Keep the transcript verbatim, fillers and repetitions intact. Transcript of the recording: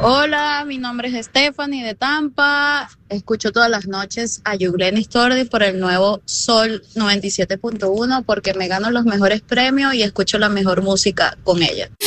Hola, mi nombre es Stephanie de Tampa. Escucho todas las noches a Yuglen Stordi por el nuevo Sol noventa y siete punto uno porque me gano los mejores premios y escucho la mejor música con ella.